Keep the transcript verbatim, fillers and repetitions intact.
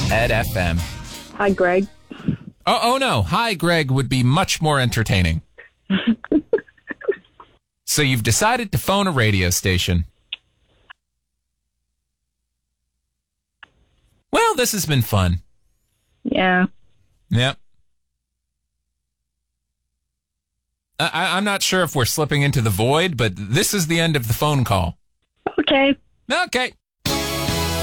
Ed F M. Hi, Greg. Oh, oh no. Hi, Greg would be much more entertaining. So you've decided to phone a radio station. Well, this has been fun. Yeah. Yep. I, I'm not sure if we're slipping into the void, but this is the end of the phone call. Okay. Okay.